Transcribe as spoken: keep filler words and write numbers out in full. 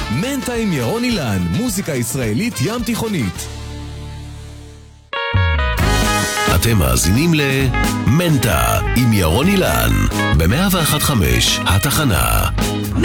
מנטה עם ירון אילן, מוזיקה ישראלית ים תיכונית. אתם מאזינים למנטה עם ירון אילן ב-מאה ואחת נקודה חמש התחנה.